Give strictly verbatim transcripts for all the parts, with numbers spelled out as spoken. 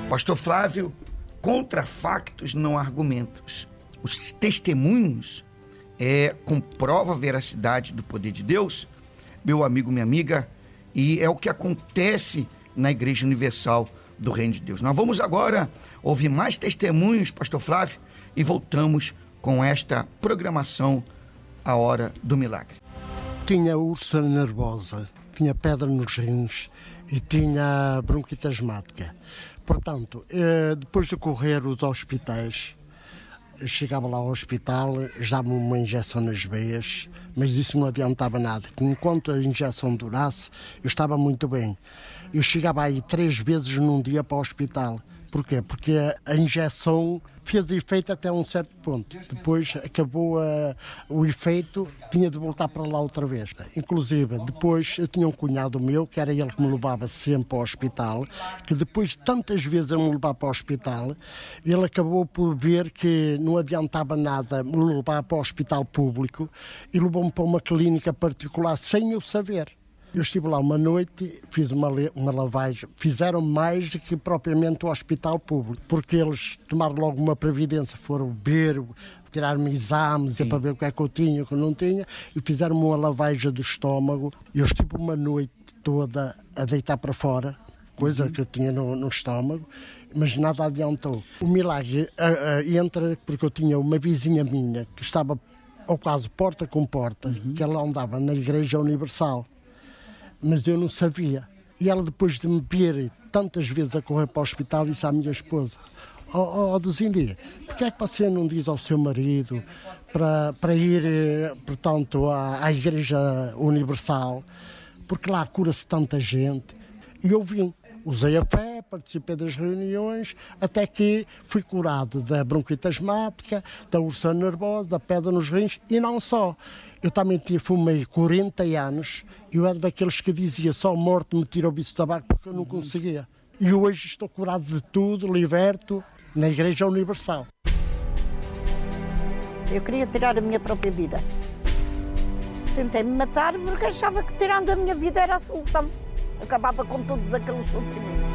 Pastor Flávio, contra factos não há argumentos. Os testemunhos é, comprovam a veracidade do poder de Deus, meu amigo, minha amiga, e é o que acontece na Igreja Universal do Reino de Deus. Nós vamos agora ouvir mais testemunhos, Pastor Flávio, e voltamos com esta programação A Hora do Milagre. Tinha úlcera nervosa, tinha pedra nos rins e tinha bronquite asmática. Portanto, depois de correr os hospitais, chegava lá ao hospital, já dava uma injeção nas veias, mas isso não adiantava nada. Enquanto a injeção durasse, eu estava muito bem. Eu chegava aí três vezes num dia para o hospital. Porquê? Porque a injeção fez efeito até um certo ponto. Depois acabou a, o efeito, tinha de voltar para lá outra vez. Inclusive, depois eu tinha um cunhado meu, que era ele que me levava sempre ao hospital, que depois de tantas vezes eu me levar para o hospital, ele acabou por ver que não adiantava nada me levar para o hospital público e levou-me para uma clínica particular sem eu saber. Eu estive lá uma noite, fiz uma, uma lavagem, fizeram mais do que propriamente o hospital público, porque eles tomaram logo uma previdência, foram ver, tirar-me exames para ver o que é que eu tinha, o que eu não tinha, e fizeram uma lavagem do estômago. Eu estive uma noite toda a deitar para fora, coisa uhum. que eu tinha no, no estômago, mas nada adiantou. O milagre uh, uh, entra porque eu tinha uma vizinha minha que estava ao quase porta com porta, uhum. que ela andava na Igreja Universal. Mas eu não sabia. E ela, depois de me ver tantas vezes a correr para o hospital, disse à minha esposa: ó oh, oh, Duzindia, porquê é que você não diz ao seu marido para, para ir, portanto, à, à Igreja Universal? Porque lá cura-se tanta gente. E eu vim, usei a fé, participei das reuniões, até que fui curado da bronquite asmática, da úlcera nervosa, da pedra nos rins, e não só. Eu também fumei quarenta anos, eu era daqueles que dizia só morte me tira o bicho de tabaco porque eu não conseguia. E hoje estou curado de tudo, liberto, na Igreja Universal. Eu queria tirar a minha própria vida. Tentei me matar porque achava que tirando a minha vida era a solução. Acabava com todos aqueles sofrimentos.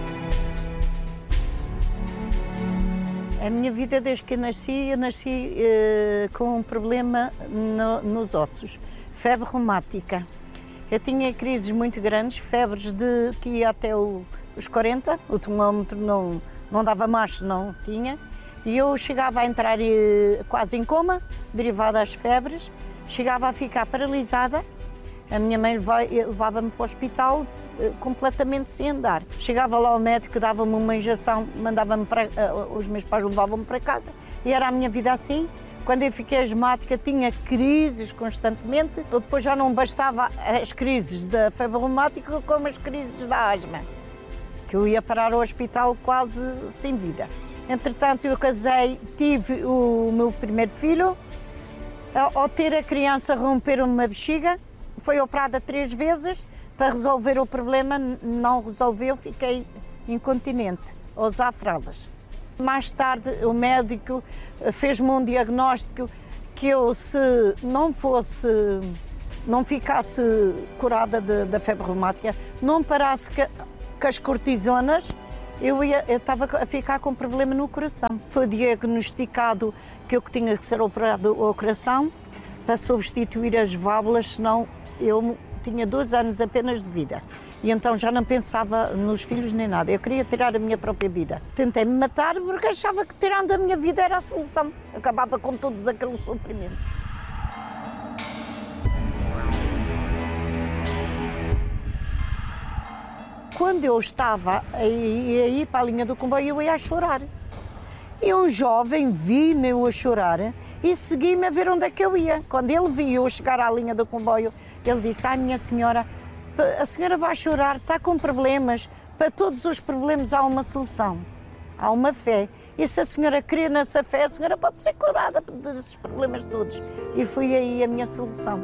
A minha vida, desde que eu nasci, eu nasci eh, com um problema no, nos ossos, febre reumática. Eu tinha crises muito grandes, febres de que ia até o, os quarenta, o termómetro não, não dava mais, não tinha. E eu chegava a entrar eh, quase em coma, derivada às febres, chegava a ficar paralisada. A minha mãe levava-me para o hospital completamente sem andar. Chegava lá ao médico, dava-me uma injeção, mandava-me para, os meus pais levavam-me para casa e era a minha vida assim. Quando eu fiquei asmática tinha crises constantemente, eu depois já não bastava as crises da febre reumática como as crises da asma, que eu ia parar ao hospital quase sem vida. Entretanto eu casei, tive o meu primeiro filho, ao ter a criança romperam-me uma bexiga, foi operada três vezes, para resolver o problema, não resolveu, fiquei incontinente, a usar fraldas. Mais tarde, o médico fez-me um diagnóstico que eu, se não fosse, não ficasse curada de, da febre reumática, não parasse com as cortisonas, eu, ia, eu estava a ficar com problema no coração. Foi diagnosticado que eu tinha que ser operado o coração para substituir as válvulas, senão eu tinha dois anos apenas de vida e então já não pensava nos filhos nem nada. Eu queria tirar a minha própria vida. Tentei me matar porque achava que tirando a minha vida era a solução. Acabava com todos aqueles sofrimentos. Quando eu estava a ir para a linha do comboio, eu ia a chorar. E um jovem vi-me eu a chorar e segui-me a ver onde é que eu ia. Quando ele viu eu chegar à linha do comboio, ele disse: ai, minha senhora, a senhora vai chorar, está com problemas. Para todos os problemas há uma solução, há uma fé. E se a senhora crê nessa fé, a senhora pode ser curada desses problemas todos. E foi aí a minha solução.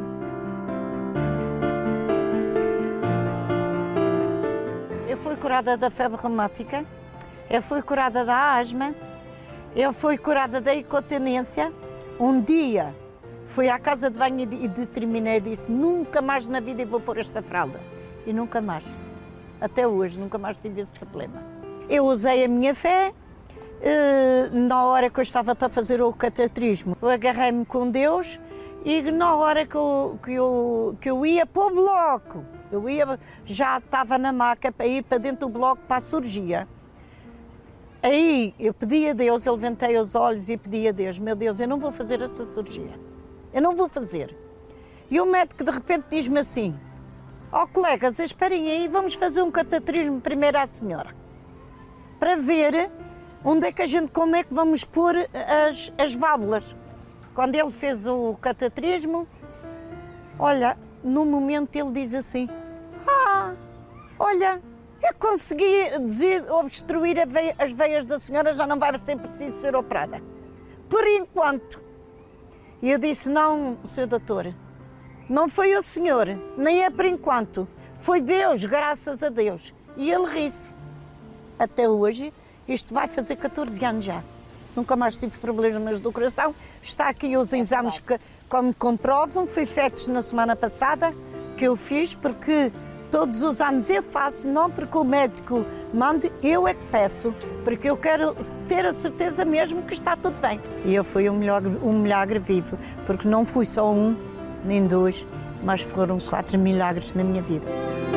Eu fui curada da febre reumática, eu fui curada da asma, eu fui curada da incontinência. Um dia fui à casa de banho e determinei e disse: nunca mais na vida eu vou pôr esta fralda. E nunca mais. Até hoje, nunca mais tive esse problema. Eu usei a minha fé, na hora que eu estava para fazer o catecismo, eu agarrei-me com Deus e na hora que eu, que eu, que eu ia para o bloco, eu ia, já estava na maca para ir para dentro do bloco para a cirurgia. Aí eu pedi a Deus, eu levantei os olhos e pedi a Deus, meu Deus, eu não vou fazer essa cirurgia, eu não vou fazer. E o médico de repente diz-me assim, ó oh, colegas, esperem aí, vamos fazer um cateterismo primeiro à senhora, para ver onde é que a gente, como é que vamos pôr as, as válvulas. Quando ele fez o cateterismo, olha, no momento ele diz assim, ah, olha, eu consegui obstruir a veia, as veias da senhora, já não vai ser preciso ser operada. Por enquanto. E eu disse, não, senhor doutor, não foi o senhor, nem é por enquanto. Foi Deus, graças a Deus. E ele ri-se. Até hoje, isto vai fazer catorze anos já. Nunca mais tive problemas do coração. Está aqui os exames que, como comprovam, foi feitos na semana passada, que eu fiz, porque todos os anos eu faço, não porque o médico mande, eu é que peço, porque eu quero ter a certeza mesmo que está tudo bem. E eu fui um milagre, um milagre vivo, porque não fui só um, nem dois, mas foram quatro milagres na minha vida.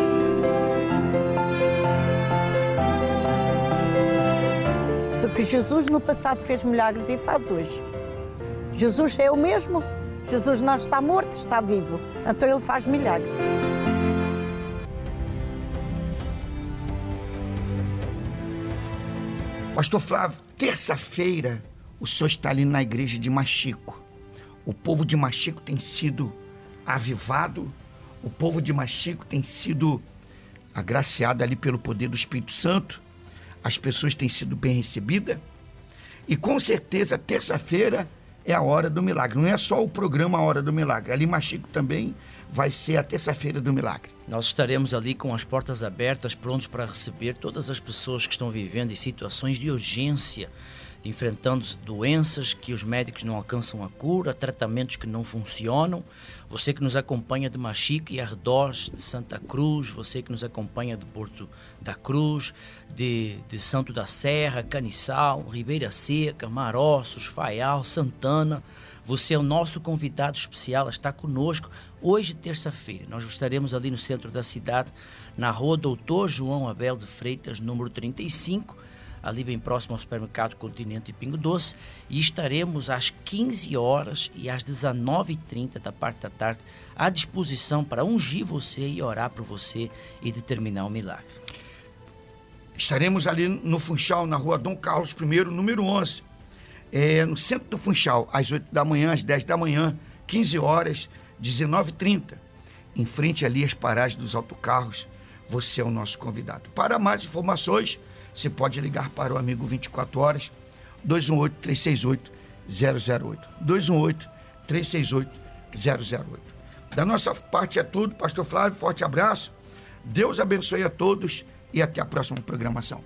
Porque Jesus no passado fez milagres e faz hoje. Jesus é o mesmo. Jesus não está morto, está vivo. Então ele faz milagres. Pastor Flávio, terça-feira o senhor está ali na igreja de Machico. O povo de Machico tem sido avivado, o povo de Machico tem sido agraciado ali pelo poder do Espírito Santo, as pessoas têm sido bem recebidas e com certeza terça-feira é a hora do milagre. Não é só o programa A Hora do Milagre, ali em Machico também vai ser a terça-feira do milagre. Nós estaremos ali com as portas abertas, prontos para receber todas as pessoas que estão vivendo em situações de urgência, enfrentando doenças que os médicos não alcançam a cura, tratamentos que não funcionam. Você que nos acompanha de Machico e arredores, de Santa Cruz, você que nos acompanha de Porto da Cruz, de, de Santo da Serra, Caniçal, Ribeira Seca, Maroços, Faial, Santana, você é o nosso convidado especial, está conosco hoje, terça-feira. Nós estaremos ali no centro da cidade, na rua Doutor João Abel de Freitas, número trinta e cinco, ali bem próximo ao supermercado Continente e Pingo Doce, e estaremos às quinze horas e às dezenove e trinta da parte da tarde à disposição para ungir você e orar por você e determinar o milagre. Estaremos ali no Funchal, na rua Dom Carlos I, número onze, é, no centro do Funchal, às oito da manhã, às dez da manhã, quinze horas, dezenove e trinta, em frente ali às paragens dos autocarros. Você é o nosso convidado. Para mais informações, você pode ligar para o amigo vinte e quatro horas, dois um oito, três seis oito, zero zero oito, dois um oito, três seis oito, zero zero oito. Da nossa parte é tudo, Pastor Flávio, forte abraço, Deus abençoe a todos e até a próxima programação.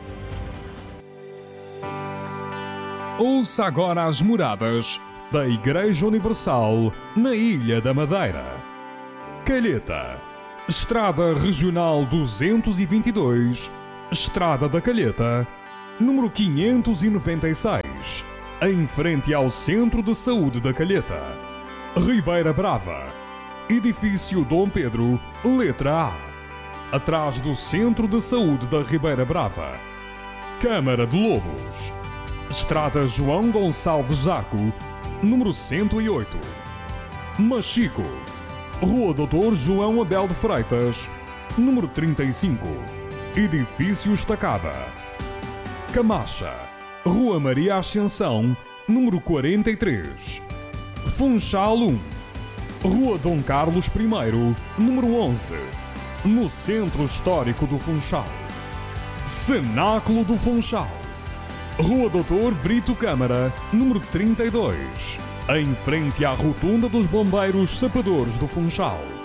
Ouça agora as moradas da Igreja Universal na Ilha da Madeira. Calheta, Estrada Regional duzentos e vinte e dois, Estrada da Calheta, número quinhentos e noventa e seis, em frente ao Centro de Saúde da Calheta. Ribeira Brava, Edifício Dom Pedro, letra A, atrás do Centro de Saúde da Ribeira Brava. Câmara de Lobos, Estrada João Gonçalves Zaco, número cento e oito. Machico, Rua Doutor João Abel de Freitas, número trinta e cinco, Edifício Estacada. Camacha, Rua Maria Ascensão, número quarenta e três. Funchal um, Rua Dom Carlos I, número onze, no Centro Histórico do Funchal. Cenáculo do Funchal, Rua Doutor Brito Câmara, número trinta e dois, em frente à Rotunda dos Bombeiros Sapadores do Funchal.